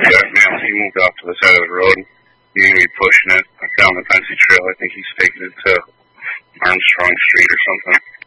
that man, he moved off to the side of the road. He didn't be pushing it down the Pensy Trail. I think he's taking it to Armstrong Street or something.